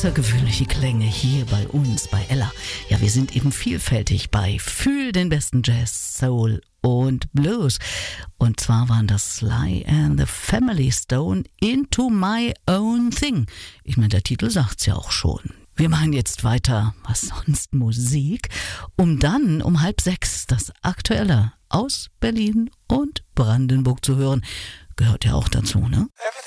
außergewöhnliche Klänge hier bei uns, bei Ella. Ja, wir sind eben vielfältig bei Fühl den besten Jazz, Soul und Blues. Und zwar waren das Sly and the Family Stone, Into My Own Thing. Ich meine, der Titel sagt's ja auch schon. Wir machen jetzt weiter, was sonst Musik, um dann um 5:30 das Aktuelle aus Berlin und Brandenburg zu hören. Gehört ja auch dazu, ne?